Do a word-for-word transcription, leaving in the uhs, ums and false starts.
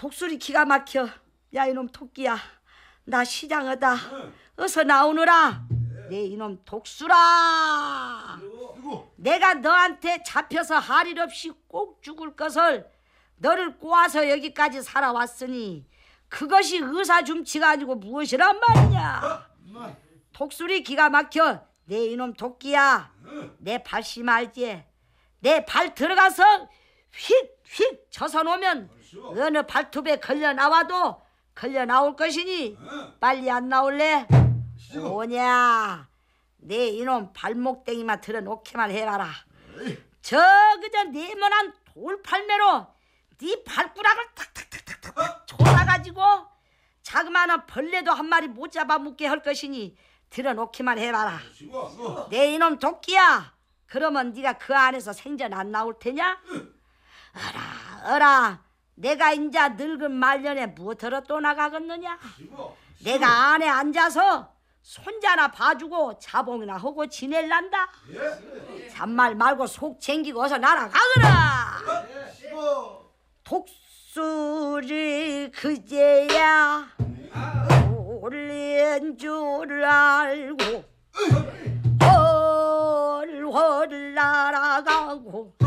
독수리 기가 막혀. 야 이놈 토끼야, 나 시장하다. 어서 나오너라. 내 이놈 독수라. 내가 너한테 잡혀서 할 일 없이 꼭 죽을 것을 너를 꼬아서 여기까지 살아왔으니 그것이 의사줌치가 아니고 무엇이란 말이냐. 독수리 기가 막혀. 내 이놈 토끼야, 내 발심 알지? 내 발 들어가서 휙휙 쳐서 놓으면 어느 발톱에 걸려 나와도 걸려 나올 것이니 빨리 안 나올래? 뭐냐, 내 이놈 발목땡이만 들어놓기만 해봐라. 저 그저 네모난 돌팔매로 네 발가락을 탁탁탁탁탁 촐아가지고 자그마한 벌레도 한 마리 못 잡아먹게 할 것이니 들어놓기만 해봐라. 내 이놈 도끼야, 그러면 네가 그 안에서 생전 안 나올 테냐? 어라 어라, 내가 인자 늙은 말년에 무엇으로 또 나가겠느냐? 내가 안에 앉아서 손자나 봐주고 자봉이나 하고 지낼란다. 잔말 말고 속 챙기고 어서 날아가거라. 독수리 그제야 올린 줄 알고 훨훨 날아가고